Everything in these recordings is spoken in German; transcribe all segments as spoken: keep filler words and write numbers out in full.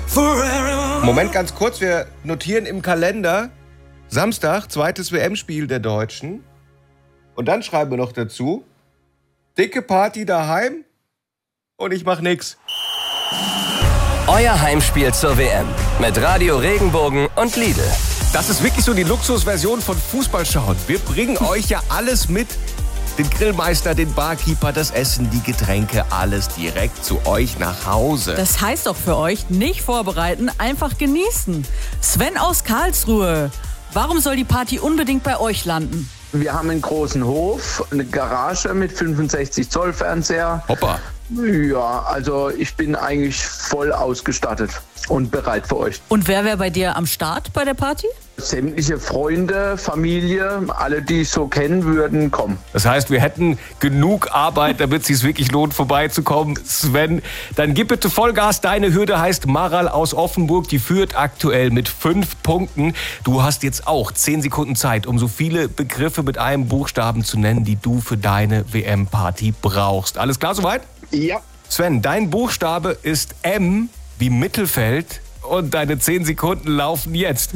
Moment, ganz kurz, wir notieren im Kalender Samstag, zweites W M-Spiel der Deutschen. Und dann schreiben wir noch dazu, dicke Party daheim und ich mach nix. Euer Heimspiel zur W M mit Radio Regenbogen und Lidl. Das ist wirklich so die Luxusversion von Fußball schauen. Wir bringen euch ja alles mit. Den Grillmeister, den Barkeeper, das Essen, die Getränke, alles direkt zu euch nach Hause. Das heißt doch für euch, nicht vorbereiten, einfach genießen. Sven aus Karlsruhe, warum soll die Party unbedingt bei euch landen? Wir haben einen großen Hof, eine Garage mit fünfundsechzig Zoll Fernseher. Hoppa. Ja, also ich bin eigentlich voll ausgestattet und bereit für euch. Und wer wäre bei dir am Start bei der Party? Sämtliche Freunde, Familie, alle, die ich so kennen würden, kommen. Das heißt, wir hätten genug Arbeit, damit es sich wirklich lohnt, vorbeizukommen. Sven, dann gib bitte Vollgas. Deine Hürde heißt Maral aus Offenburg. Die führt aktuell mit fünf Punkten. Du hast jetzt auch zehn Sekunden Zeit, um so viele Begriffe mit einem Buchstaben zu nennen, die du für deine W M-Party brauchst. Alles klar soweit? Ja. Sven, dein Buchstabe ist M wie Mittelfeld und deine zehn Sekunden laufen jetzt.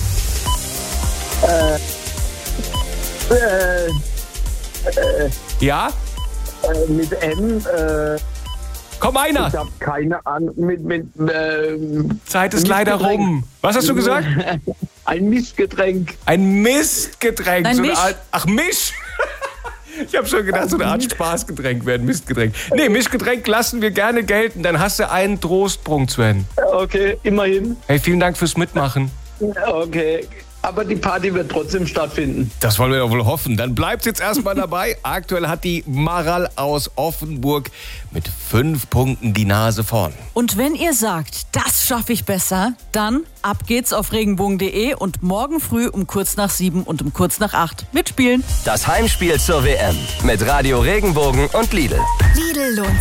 Äh, äh, äh, Ja? äh, mit M, äh, Komm, einer! ich habe keine Ahnung, mit, mit, äh, Zeit ist leider rum. Was hast du gesagt? Ein Mischgetränk. Ein Mistgetränk. Ein so eine Misch. Art, ach, Misch! Ich habe schon gedacht, so eine Art Spaßgetränk wäre ein Mistgetränk. Nee, Mischgetränk lassen wir gerne gelten. Dann hast du einen Trostpunkt, Sven. Okay, immerhin. Hey, vielen Dank fürs Mitmachen. Okay, aber die Party wird trotzdem stattfinden. Das wollen wir doch wohl hoffen. Dann bleibt's jetzt erstmal dabei. Aktuell hat die Maral aus Offenburg mit fünf Punkten die Nase vorn. Und wenn ihr sagt, das schaffe ich besser, dann ab geht's auf regenbogen punkt de und morgen früh um kurz nach sieben und um kurz nach acht mitspielen. Das Heimspiel zur W M mit Radio Regenbogen und Lidl. Lidl lohnt